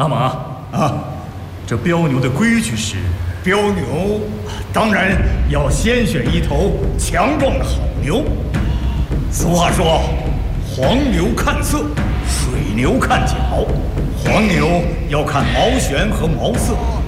阿玛啊， 这标牛的规矩是， 标牛当然要先选一头强壮的好牛。俗话说，黄牛看色，水牛看脚。黄牛要看毛旋和毛色，